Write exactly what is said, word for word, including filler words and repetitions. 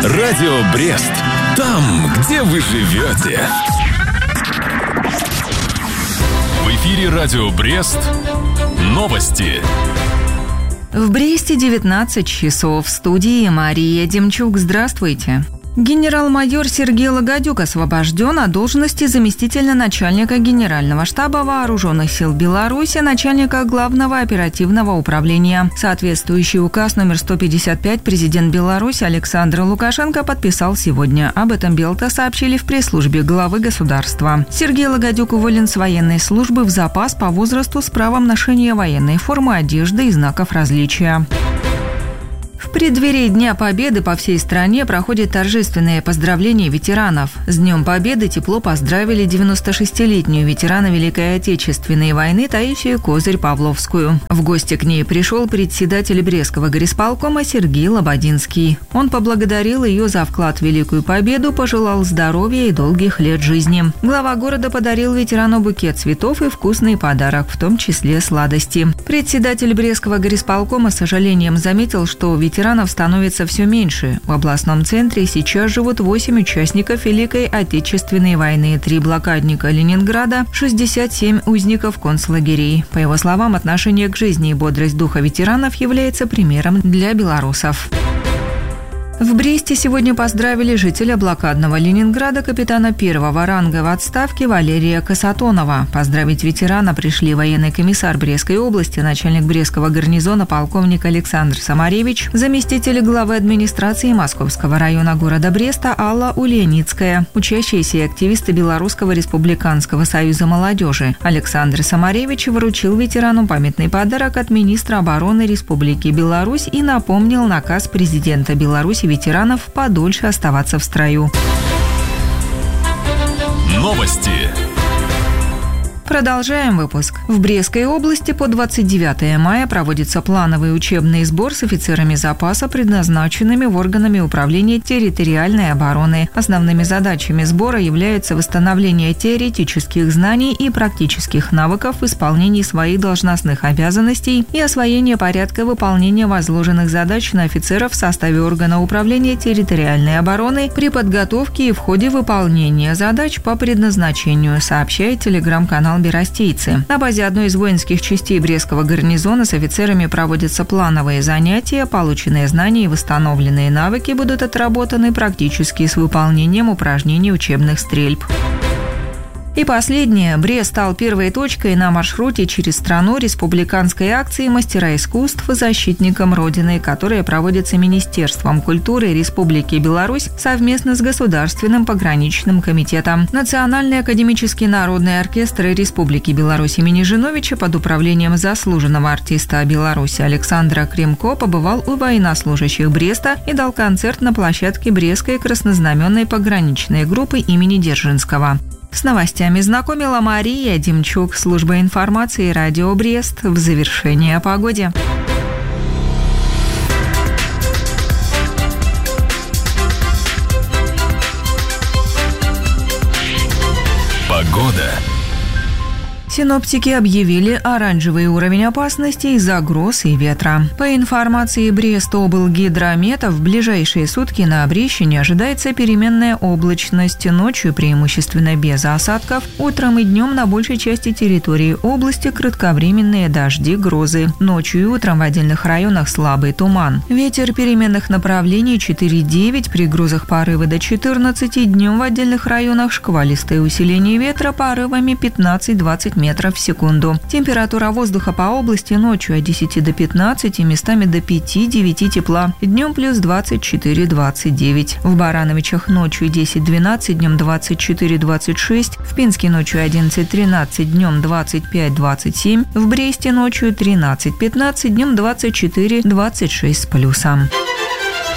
Радио Брест. Там, где вы живете. В эфире Радио Брест. Новости. В Бресте девятнадцать часов. В студии Мария Демчук. Здравствуйте. Генерал-майор Сергей Лагодюк освобожден от должности заместителя начальника Генерального штаба Вооруженных сил Беларуси, начальника Главного оперативного управления. Соответствующий указ номер сто пятьдесят пять президент Беларуси Александр Лукашенко подписал сегодня. Об этом Белта сообщили в пресс-службе главы государства. Сергей Лагодюк уволен с военной службы в запас по возрасту с правом ношения военной формы, одежды и знаков различия. В преддверии Дня Победы по всей стране проходят торжественные поздравления ветеранов. С Днем Победы тепло поздравили девяносто шестилетнюю ветерана Великой Отечественной войны Таисию Козырь-Павловскую. В гости к ней пришел председатель Брестского горисполкома Сергей Лободинский. Он поблагодарил ее за вклад в Великую Победу, пожелал здоровья и долгих лет жизни. Глава города подарил ветерану букет цветов и вкусный подарок, в том числе сладости. Председатель Брестского горисполкома с сожалением заметил, что ветеран Ветеранов становится все меньше. В областном центре сейчас живут восемь участников Великой Отечественной войны, три блокадника Ленинграда, шестьдесят семь узников концлагерей. По его словам, отношение к жизни и бодрость духа ветеранов является примером для белорусов. В Бресте сегодня поздравили жителя блокадного Ленинграда, капитана первого ранга в отставке Валерия Касатонова. Поздравить ветерана пришли военный комиссар Брестской области, начальник Брестского гарнизона полковник Александр Самаревич, заместитель главы администрации Московского района города Бреста Алла Ульяницкая, учащиеся и активисты Белорусского республиканского союза молодежи. Александр Самаревич вручил ветерану памятный подарок от министра обороны Республики Беларусь и напомнил наказ президента Беларуси ветеранов подольше оставаться в строю. Новости. Продолжаем выпуск. В Брестской области по двадцать девятое мая проводится плановый учебный сбор с офицерами запаса, предназначенными в органами управления территориальной обороны. Основными задачами сбора являются восстановление теоретических знаний и практических навыков в исполнении своих должностных обязанностей и освоение порядка выполнения возложенных задач на офицеров в составе органа управления территориальной обороны при подготовке и в ходе выполнения задач по предназначению, сообщает телеграм-канал «Беростейцы». На базе одной из воинских частей Брестского гарнизона с офицерами проводятся плановые занятия, полученные знания и восстановленные навыки будут отработаны практически с выполнением упражнений учебных стрельб. И последнее. Брест стал первой точкой на маршруте через страну республиканской акции «Мастера искусств. Защитникам Родины», которая проводится Министерством культуры Республики Беларусь совместно с Государственным пограничным комитетом. Национальный академический народный оркестр Республики Беларусь имени Жиновича под управлением заслуженного артиста Беларуси Александра Кремко побывал у военнослужащих Бреста и дал концерт на площадке Брестской краснознаменной пограничной группы имени Дзержинского. С новостями знакомила Мария Демчук, служба информации «Радио Брест». В завершение о погоде. Погода. Синоптики объявили оранжевый уровень опасности из-за гроз и ветра. По информации Брестоблгидромета, в ближайшие сутки на Брещине ожидается переменная облачность, ночью преимущественно без осадков, утром и днем на большей части территории области кратковременные дожди, грозы. Ночью и утром в отдельных районах слабый туман. Ветер переменных направлений четыре-девять, при грозах порывы до четырнадцати, днем в отдельных районах шквалистое усиление ветра порывами пятнадцать-двадцать метров в секунду. Температура воздуха по области ночью от десяти до пятнадцати, местами до пяти-девяти тепла. Днем плюс двадцать четыре-двадцать девять. В Барановичах ночью десять-двенадцать, днем двадцать четыре-двадцать шесть. В Пинске ночью одиннадцать-тринадцать, днем двадцать пять-двадцать семь. В Бресте ночью тринадцать-пятнадцать, днем двадцать четыре-двадцать шесть с плюсом.